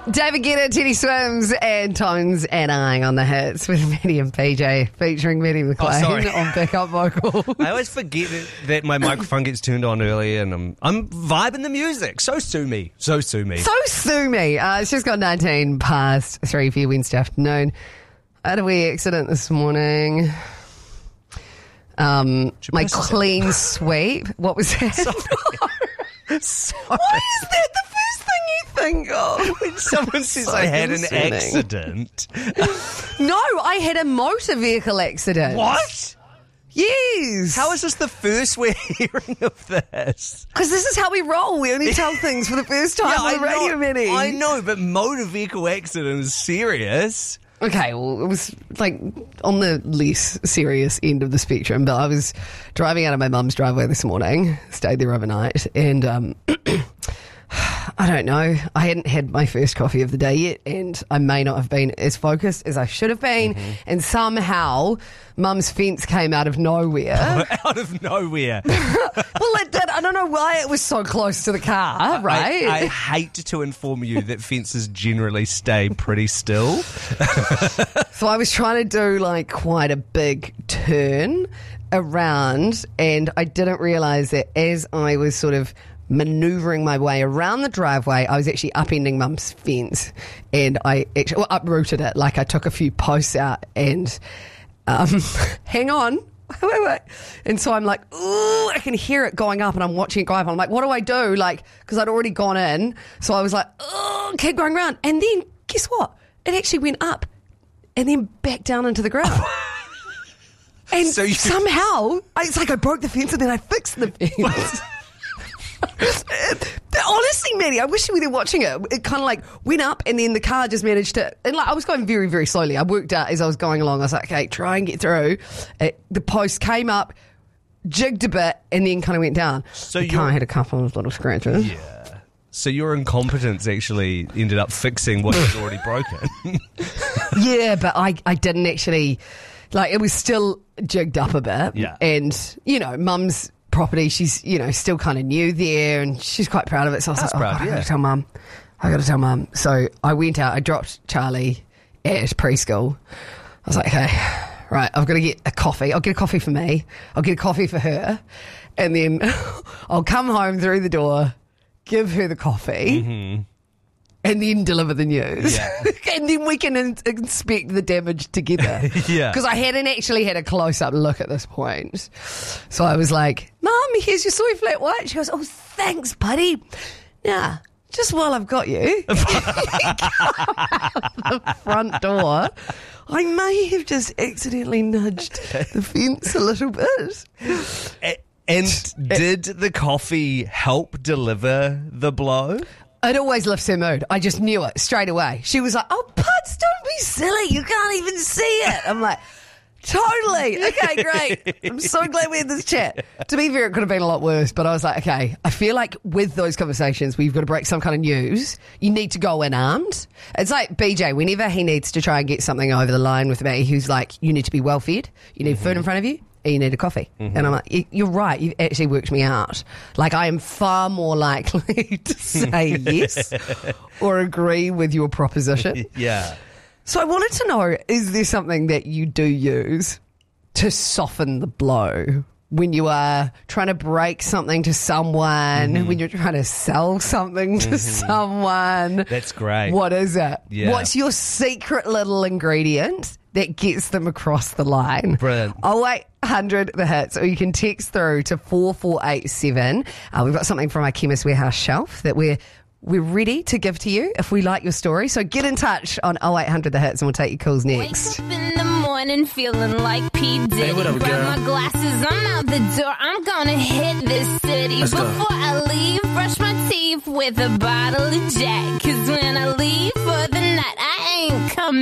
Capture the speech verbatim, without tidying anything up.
David Guetta, Teddy Swims, and Tones and I on the hits with Maddie and P J, featuring Maddie McLean sorry. on backup vocals. I always forget that, that my microphone gets turned on early and I'm I'm vibing the music. So sue me. So sue me. So sue me. Uh, it's just got nineteen past three for you Wednesday afternoon. I had a wee accident this morning. Um, my clean sweep. What was that? Sorry. Sorry. Why is that the first thing you think of? When someone says So I had concerning. an accident. No, I had a motor vehicle accident. What? Yes. How is this the first we're hearing of this? Because this is how we roll. We only tell things for the first time Yeah, on the radio, know, Minnie. I know, but motor vehicle accident is serious. Okay, well, it was like on the less serious end of the spectrum, but I was driving out of my mum's driveway this morning, stayed there overnight, and um, I don't know, I hadn't had my first coffee of the day yet, and I may not have been as focused as I should have been, mm-hmm. and somehow mum's fence came out of nowhere. Out of nowhere. Well, it did. I don't know why it was so close to the car, right? I, I hate to inform you that fences generally stay pretty still. So I was trying to do like quite a big turn around, and I didn't realise that as I was sort of manoeuvring my way around the driveway, I was actually upending mum's fence, and I actually well, uprooted it. Like I took a few posts out and um, hang on. Wait, wait, wait. And so I'm like, ooh, I can hear it going up, and I'm watching it go up. I'm like, what do I do? Like, because I'd already gone in. So I was like, oh, keep going around. And then guess what? It actually went up and then back down into the ground. And So you- somehow, it's like I broke the fence and then I fixed the fence. Honestly, Maddie, I wish you were there watching it. It kind of like went up and then the car just managed to, and like I was going very, very slowly. I worked out as I was going along. I was like, okay, try and get through. It, the post came up, jigged a bit, and then kind of went down. So the you're- car had a couple of little scratches. Yeah. So your incompetence actually ended up fixing what was already broken. Yeah, but I, I didn't actually, like, it was still jigged up a bit. Yeah. And, you know, mum's property, she's, you know, still kind of new there and she's quite proud of it. So I was That's like, oh, proud, God, I yeah. got to tell mum. I got to tell mum. So I went out, I dropped Charlie at preschool. I was like, okay, right, I've got to get a coffee. I'll get a coffee for me. I'll get a coffee for her. And then I'll come home through the door, give her the coffee. Mm-hmm. And then deliver the news. Yeah. And then we can in- inspect the damage together. Yeah. Because I hadn't actually had a close-up look at this point. So I was like, Mum, here's your soy flat white. She goes, oh, thanks, buddy. Now, just while I've got you, the front door, I may have just accidentally nudged the fence a little bit. A- And did the coffee help deliver the blow? It always lifts her mood. I just knew it straight away. She was like, oh, Puds, don't be silly. You can't even see it. I'm like, totally. Okay, great. I'm so glad we had this chat. To be fair, it could have been a lot worse, but I was like, okay, I feel like with those conversations where you've got to break some kind of news, you need to go in armed. It's like B J, whenever he needs to try and get something over the line with me, who's like, you need to be well fed, you need mm-hmm. food in front of you, and you need a coffee. Mm-hmm. And I'm like, you're right, you've actually worked me out. Like, I am far more likely to say yes or agree with your proposition. Yeah. So I wanted to know, is there something that you do use to soften the blow when you are trying to break something to someone, mm-hmm. when you're trying to sell something to mm-hmm. someone? That's great. What is it? Yeah. What's your secret little ingredient that gets them across the line? Brilliant. Oh, wait. one hundred the hits, or you can text through to four four eight seven. Uh, we've got something from our Chemist Warehouse shelf that we're we're ready to give to you if we like your story. So get in touch on oh eight hundred the hits and we'll take your calls next. Wake up in the morning feeling like P. Diddy. Hey, what up, Grab girl? my glasses, I'm out the door. I'm gonna hit this city. Let's go. Before I leave, brush my teeth with a bottle of Jack. Cause when I leave for the night, I ain't coming